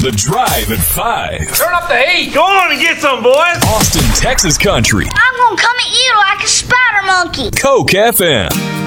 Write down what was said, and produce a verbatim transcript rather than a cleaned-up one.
The Drive at five. Turn up the heat. Go on and get some, boys. Austin, Texas country. I'm gonna come at you like a spider monkey. Coke F M.